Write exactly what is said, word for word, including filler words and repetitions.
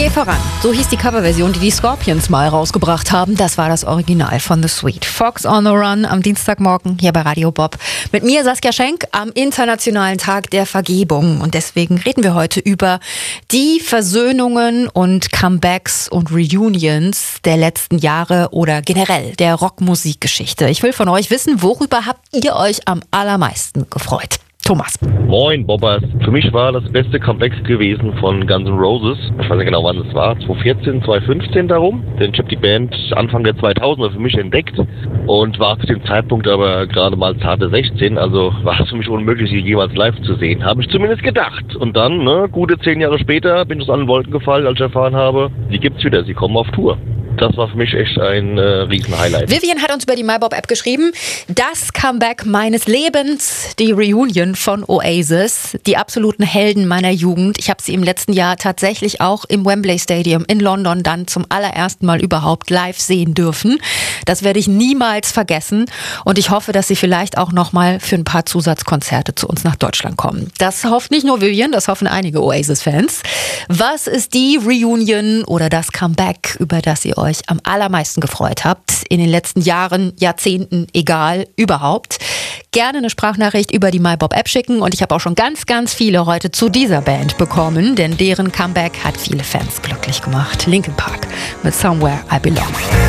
gehe voran. So hieß die Coverversion, die die Scorpions mal rausgebracht haben. Das war das Original von The Sweet. Fox on the Run am Dienstagmorgen hier bei Radio Bob. Mit mir Saskia Schenk am Internationalen Tag der Vergebung. Und deswegen reden wir heute über die Versöhnungen und Comebacks und Reunions der letzten Jahre oder generell der Rockmusikgeschichte. Ich will von euch wissen, worüber habt ihr euch am allermeisten gefreut? Thomas. Moin, Bobbers. Für mich war das beste Comeback gewesen von Guns N' Roses. Ich weiß nicht genau, wann es war. zwanzig vierzehn, zwanzig fünfzehn darum. Denn ich habe die Band Anfang der zweitausender für mich entdeckt und war zu dem Zeitpunkt aber gerade mal zarte sechzehn. Also war es für mich unmöglich, sie jemals live zu sehen. Habe ich zumindest gedacht. Und dann, ne, gute zehn Jahre später, bin ich aus allen Wolken gefallen, als ich erfahren habe, die gibt's wieder. Sie kommen auf Tour. Das war für mich echt ein äh, Riesen-Highlight. Vivian hat uns über die MyBob-App geschrieben, das Comeback meines Lebens, die Reunion von Oasis, die absoluten Helden meiner Jugend. Ich habe sie im letzten Jahr tatsächlich auch im Wembley Stadium in London dann zum allerersten Mal überhaupt live sehen dürfen. Das werde ich niemals vergessen und ich hoffe, dass sie vielleicht auch nochmal für ein paar Zusatzkonzerte zu uns nach Deutschland kommen. Das hofft nicht nur Vivian, das hoffen einige Oasis-Fans. Was ist die Reunion oder das Comeback, über das ihr euch am allermeisten gefreut habt, in den letzten Jahren, Jahrzehnten, egal, überhaupt. Gerne eine Sprachnachricht über die MyBob-App schicken und ich habe auch schon ganz, ganz viele heute zu dieser Band bekommen, denn deren Comeback hat viele Fans glücklich gemacht. Linkin Park mit Somewhere I Belong.